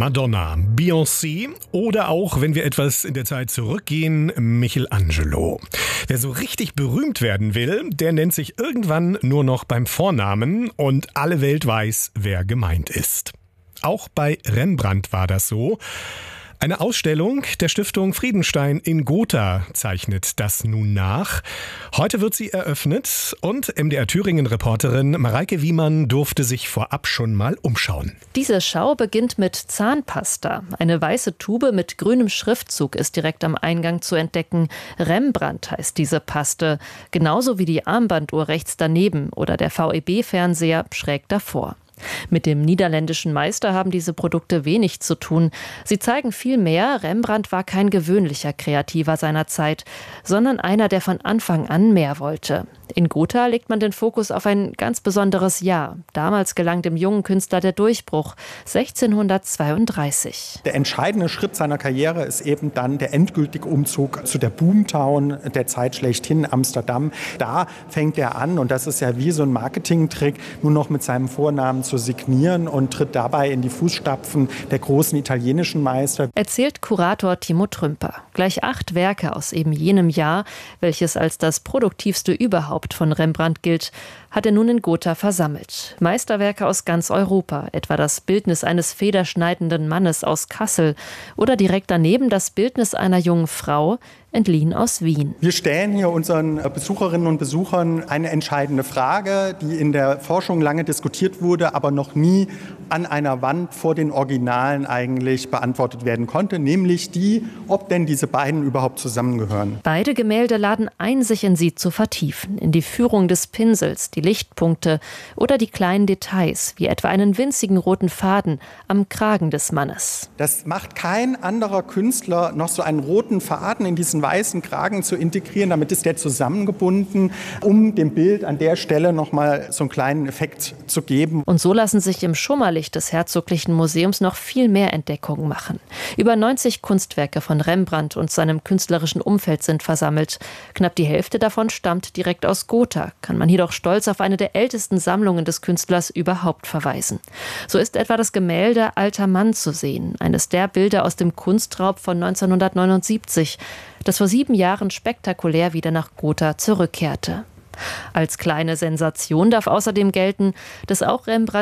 Madonna, Beyoncé oder auch, wenn wir etwas in der Zeit zurückgehen, Michelangelo. Wer so richtig berühmt werden will, der nennt sich irgendwann nur noch beim Vornamen und alle Welt weiß, wer gemeint ist. Auch bei Rembrandt war das so. Eine Ausstellung der Stiftung Friedenstein in Gotha zeichnet das nun nach. Heute wird sie eröffnet und MDR Thüringen-Reporterin Mareike Wiemann durfte sich vorab schon mal umschauen. Diese Schau beginnt mit Zahnpasta. Eine weiße Tube mit grünem Schriftzug ist direkt am Eingang zu entdecken. Rembrandt heißt diese Paste, genauso wie die Armbanduhr rechts daneben oder der VEB-Fernseher schräg davor. Mit dem niederländischen Meister haben diese Produkte wenig zu tun. Sie zeigen vielmehr, Rembrandt war kein gewöhnlicher Kreativer seiner Zeit, sondern einer, der von Anfang an mehr wollte. In Gotha legt man den Fokus auf ein ganz besonderes Jahr. Damals gelang dem jungen Künstler der Durchbruch, 1632. Der entscheidende Schritt seiner Karriere ist eben dann der endgültige Umzug zu der Boomtown der Zeit schlechthin, Amsterdam. Da fängt er an, und das ist ja wie so ein Marketingtrick, nur noch mit seinem Vornamen zu signieren und tritt dabei in die Fußstapfen der großen italienischen Meister. Erzählt Kurator Timo Trümper. Gleich 8 Werke aus eben jenem Jahr, welches als das produktivste überhaupt von Rembrandt gilt, hat er nun in Gotha versammelt. Meisterwerke aus ganz Europa, etwa das Bildnis eines federschneidenden Mannes aus Kassel oder direkt daneben das Bildnis einer jungen Frau, entliehen aus Wien. Wir stellen hier unseren Besucherinnen und Besuchern eine entscheidende Frage, die in der Forschung lange diskutiert wurde, aber noch nie an einer Wand vor den Originalen eigentlich beantwortet werden konnte, nämlich die, ob denn diese beiden überhaupt zusammengehören. Beide Gemälde laden ein, sich in sie zu vertiefen, in die Führung des Pinsels, die Lichtpunkte oder die kleinen Details, wie etwa einen winzigen roten Faden am Kragen des Mannes. Das macht kein anderer Künstler, noch so einen roten Faden in diesen weißen Kragen zu integrieren. Damit ist der zusammengebunden, um dem Bild an der Stelle nochmal so einen kleinen Effekt zu geben. Und so lassen sich im Schummerlicht des Herzoglichen Museums noch viel mehr Entdeckungen machen. Über 90 Kunstwerke von Rembrandt und seinem künstlerischen Umfeld sind versammelt. Knapp die Hälfte davon stammt direkt aus Gotha, kann man jedoch stolz auf eine der ältesten Sammlungen des Künstlers überhaupt verweisen. So ist etwa das Gemälde Alter Mann zu sehen, eines der Bilder aus dem Kunstraub von 1979, das vor 7 Jahren spektakulär wieder nach Gotha zurückkehrte. Als kleine Sensation darf außerdem gelten, dass auch Rembrandt